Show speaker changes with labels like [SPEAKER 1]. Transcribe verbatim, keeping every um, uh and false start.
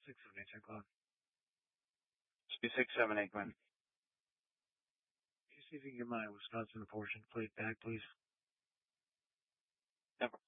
[SPEAKER 1] six seven eight, ten o'clock.
[SPEAKER 2] six seven eight, Glenn.
[SPEAKER 1] Can you see if you can get my Wisconsin portion plate back, please?
[SPEAKER 2] Yep.